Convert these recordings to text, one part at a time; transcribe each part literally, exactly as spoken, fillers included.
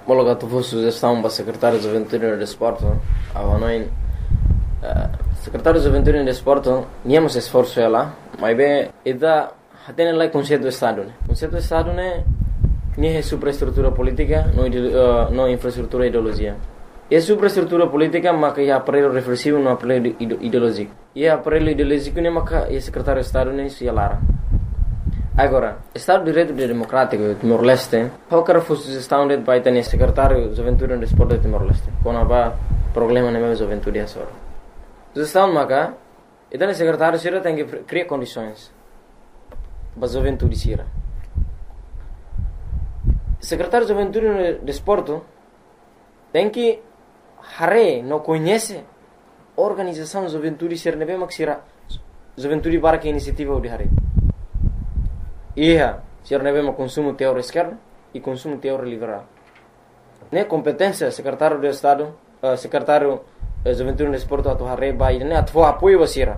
Mologa tu fosse sugestão para secretário de Juventude e Desporto, a Hanoi, secretário de Juventude e Desporto, níamos esforço lá, mas bem, ida tem lá conceito do Estado, né? Conceito do Estado né, nem é superestrutura política, não uh, não infraestrutura ideologia. É superestrutura política, mas é aparelho reflexivo, não aparelho ideológico. E é aparelho ideológico né, mas é secretário de Estado né, se alara. Agora, Estado de Direito Democrático Timor-Leste, qualquer sugestão de vai ter secretário de Juventude e Desporto de Timor-Leste, quando há problema na minha juventude é só. Sugestão maca, então o secretário sira tem que criar condições para a juventude sira. Secretário de Juventude e Desporto tem que hare não conhece organização de juventude sira nebe mak sira juventude para que iniciativa de hare. Ia, sira nebe mak consumo teórico esquerdo e consumo teórico liberal. Ne competência secretário de Estado, uh, secretário de Juventude e Desporto atu hare bai ne atu apoio basira.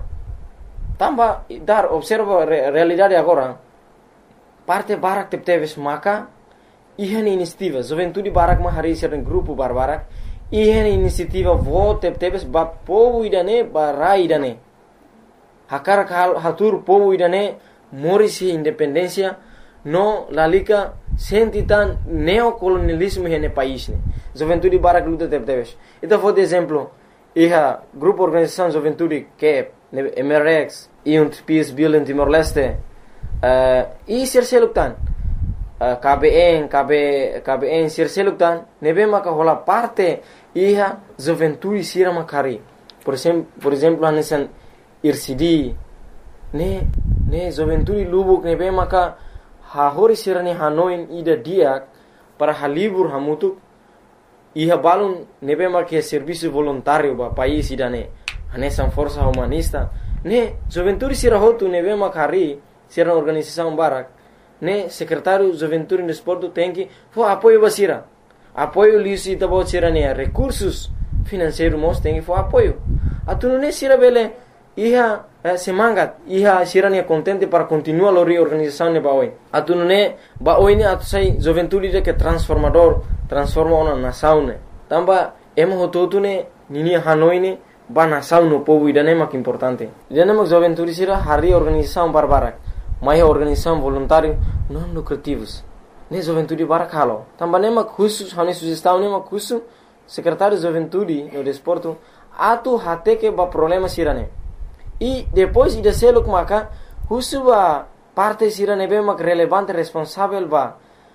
Tamba dar observa re, realidade agora. Parte barak tep teves maka ihan inisiativa juventude barak ma hari sira grupo barbarak ihan inisiativa vote tep teves ba povo idane barai idane. Hakar kal hatur povo idane morisi independência no lalika sentitan neocolonialismo hene país ne. Juventude barak luta tep teves. Ita foi de exemplo iha grupo organização juventude que M R X e um Peace Bill em Timor-Leste uh, e sirseluktan uh, K B N K B K B N sirseluktan nebe maka hola parte iha juventude sira makari por exemplo por exemplo hanesan I R C D ne ne juventude lubuk nebe maka ha hori sira ne Hanoi ida dia para halibur hamutuk iha balun nebe maka serviço voluntário ba país idane hanesan força humanista ne juventude sira hotu nebe makari sira organização barak ne secretário juventude e desporto tem que fo apoio basira apoio lisi tabo sira ne recursos financeiros mos tem que fo apoio atu ne sira bele iha eh, semangat iha sira ne contente para continuar a reorganização ne baoi atu ne baoi ne atu sai juventude de que transformador transforma uma nação ne tamba emo hotu ne nini Hanoi ne ba nação no povo idane mak importante idane mak juventude sira hari organização barbarak mai organização voluntário não lucrativos ne juventude barak halo tamba ne mak khusus hane sugestão ne mak khusus secretário de juventude e desporto atu hate que ba problema sira ne e depois ida seluk maka khusus ba parte sira ne be mak relevante responsável ba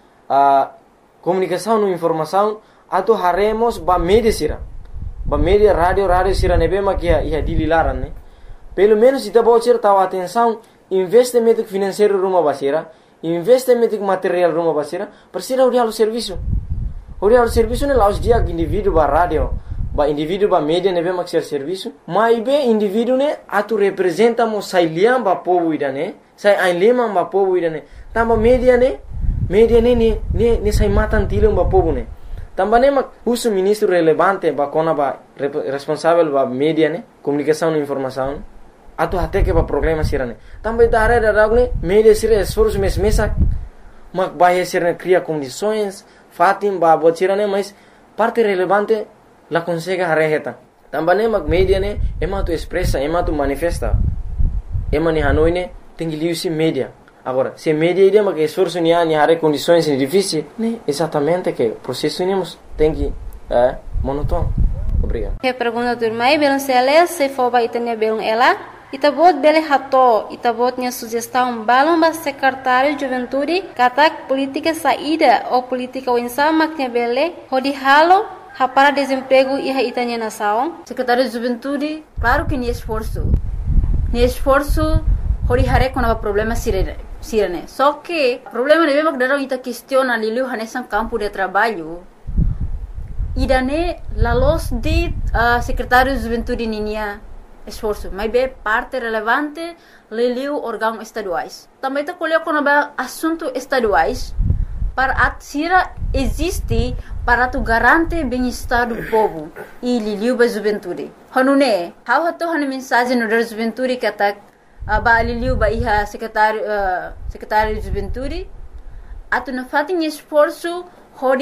a comunicação e informação atu haremos ba media sira ba media radio radio sira nebe makia ia dililaran ne pelo menos ita bocer tawa atenção investimento financeiro ruma basira investimento material ruma basira persira urial serviço urial serviço ne laus dia indivíduo ba radio ba indivíduo ba media nebe mak ser serviço mai be indivíduo ne atu representa mo sailiam ba povo idane sai ainlema ba povo idane tamba media ne media ne ne ne, ne sai matan tilum ba povo ne também é uso ministro relevante ba kona ba responsável ba media ne comunicação e informação atu até que ba problema sirane também da área da ragne media sira esforço mes mesa mak ba sirane cria condições fatim ba botirane mas parte relevante la consegue hareheta também mak media ne ema tu expressa ema tu manifesta ema ni Hanoi ne tem que liusi media. Agora, se media ideia mas que esforço ni há ni há condições difíceis, né? Exatamente que o processo nemos tem que é monótono. Obrigado. Que pergunta do irmão, belum sele se for vai ter belum ela, itabot bele hato, itabot nya sugestão balão ba secretário de juventude, katak política saída ou política winsama que bele, hodi halo ha para desemprego e ha itanya nação. Secretário de juventude, claro que ni esforço. Ni esforço hori hare com o problema sirene. Sirene. Só que o problema é mesmo que darão ita questiona liliu hanesan campo de trabalho. Idane la los de uh, secretário de juventude ninia esforço, mas bem parte relevante liliu órgãos estaduais. Também tá colheu com o assunto estaduais para atsira existe para tu garante bem-estar do povo e liliu ba juventude. Hanune, how hato hane mensagem no da juventude que tá ba liliu ba iha secretário uh, secretário de juventude atu na fatin esforço hori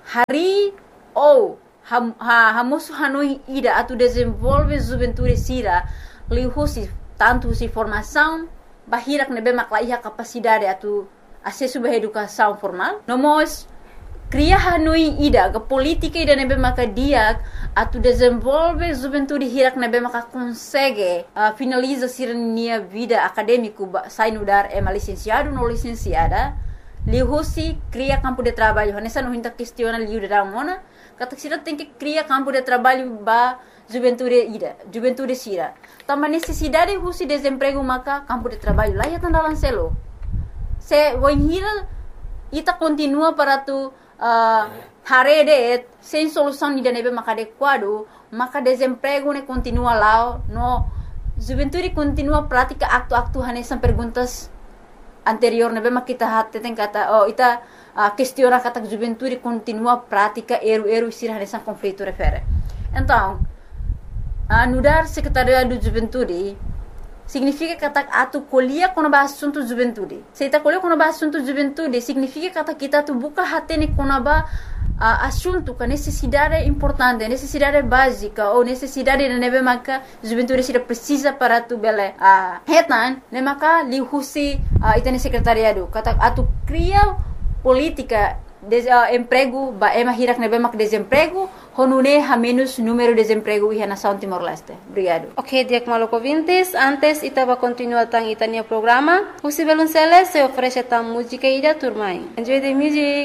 hari ou ham, ha, hamosu hanoi ida atu desenvolve juventude sira lihusi tanto si formação bahirak nebe maklaiha capacidade atu acesso à educação formal nomos cria hanoi ida ga política ida nebe maka dia atu desenvolve juventude hirak nebe maka consegue uh, finaliza sirnia vida acadêmico sai no dar é licenciado no licenciada lihusi cria campo de trabalho nessa não hinta questiona liu da mona kata sira tem que criar campo de trabalho ba juventude ida juventude sira tama necessidade husi desemprego maka campo de trabalho lá ya tanda lancelo se voinhira ita continua para tu uh, harede sem solução ida nebe maka adequado maka desemprego ne continua lá no juventude continua prática acto-acto hanesan perguntas anterior nebe maka kita hatte tem kata oh ita uh, questiona kata juventude continua prática eru-eru sira hanesan conflito refere então Uh, nudar secretariado de juventude significa que atu colhia quando ba assunto juventude. Se ita colhia quando ba assunto juventude significa que kita tu buka hatene quando ba uh, assunto que necessidade importante, necessidade básica ou necessidade de nebe maka juventude sira precisa para tu bele. Ah, uh, hetan ne maka lihusi uh, itane secretariado. Kata atu cria política de uh, emprego ba ema hirak nebe mak desemprego honune ha menos número de desemprego e nação Timor-Leste. Obrigado. Ok, Diak Maloko Vintes, antes itaba continua tang itania programa. Husi Belunceles se oferece tang música ida turmai. Enjoy the music.